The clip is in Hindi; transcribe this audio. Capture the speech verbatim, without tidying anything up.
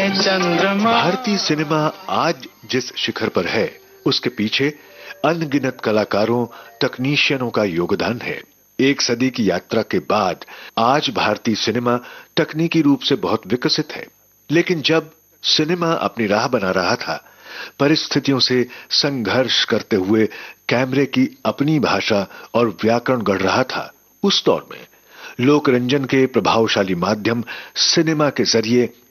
है चंद्रमा। भारतीय सिनेमा आज जिस शिखर पर है, उसके पीछे अनगिनत कलाकारों, तकनीशियनों का योगदान है। एक सदी की यात्रा के बाद आज भारतीय सिनेमा तकनीकी रूप से बहुत विकसित है, लेकिन जब सिनेमा अपनी राह बना रहा था, परिस्थितियों से संघर्ष करते हुए कैमरे की अपनी भाषा और व्याकरण गढ़ रहा था, उस दौर में लोक रंजन के प्रभावशाली माध्यम सिनेमा के जरिए